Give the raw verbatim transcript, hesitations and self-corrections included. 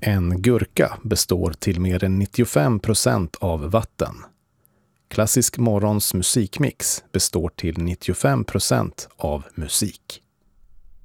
En gurka består till mer än nittiofem procent av vatten. Klassisk morgons musikmix består till nittiofem procent av musik.